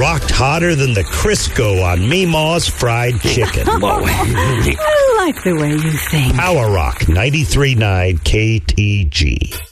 rocked hotter than the Crisco on Meemaw's fried chicken. I like the way you think. Power Rock 93.9 KTG.